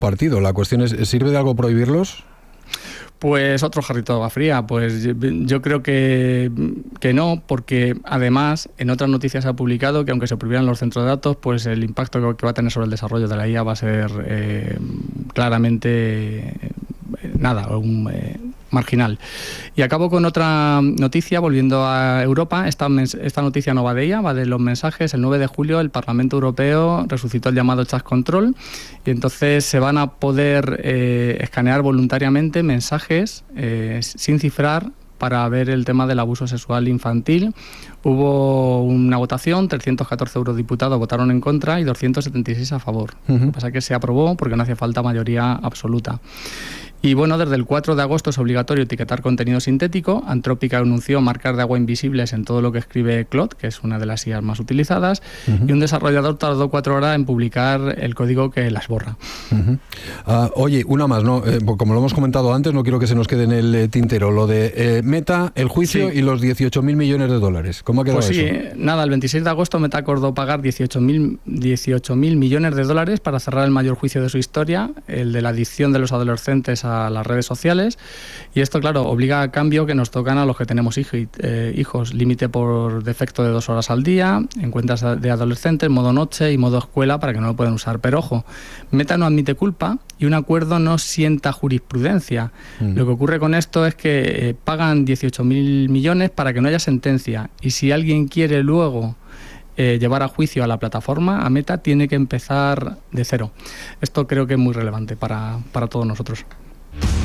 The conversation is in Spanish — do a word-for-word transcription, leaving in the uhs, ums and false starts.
partido. La cuestión es, ¿sirve de algo prohibirlos? Pues otro jarrito de agua fría. Pues yo creo que, que no, porque además en otras noticias se ha publicado que aunque se prohibieran los centros de datos, pues el impacto que va a tener sobre el desarrollo de la I A va a ser eh, claramente eh, nada, un, eh, marginal. Y acabo con otra noticia, volviendo a Europa. Esta, esta noticia no va de ella, va de los mensajes. El nueve de julio el Parlamento Europeo resucitó el llamado Chat Control y entonces se van a poder eh, escanear voluntariamente mensajes eh, sin cifrar para ver el tema del abuso sexual infantil. Hubo una votación, trescientos catorce eurodiputados votaron en contra y doscientos setenta y seis a favor. Uh-huh. Lo que pasa es que se aprobó porque no hacía falta mayoría absoluta. Y bueno, desde el cuatro de agosto es obligatorio etiquetar contenido sintético. Anthropic anunció marcas de agua invisibles en todo lo que escribe Claude, que es una de las I As más utilizadas, uh-huh. y un desarrollador tardó cuatro horas en publicar el código que las borra. Uh-huh. Uh, oye, una más, ¿no? Eh, como lo hemos comentado antes, no quiero que se nos quede en el eh, tintero, lo de eh, Meta, el juicio sí. y los dieciocho mil millones de dólares. ¿Cómo ha quedado pues sí, eso? Eh, nada, el veintiséis de agosto Meta acordó pagar dieciocho mil millones de dólares para cerrar el mayor juicio de su historia, el de la adicción de los adolescentes a las redes sociales. Y esto, claro, obliga a cambio que nos tocan a los que tenemos hijo, eh, hijos. Límite por defecto de dos horas al día, en cuentas de adolescentes, modo noche y modo escuela para que no lo puedan usar. Pero ojo, Meta no admite culpa y un acuerdo no sienta jurisprudencia. Mm. Lo que ocurre con esto es que eh, pagan dieciocho mil millones para que no haya sentencia. Y si alguien quiere luego Eh, llevar a juicio a la plataforma, a Meta, tiene que empezar de cero. Esto creo que es muy relevante para, para todos nosotros.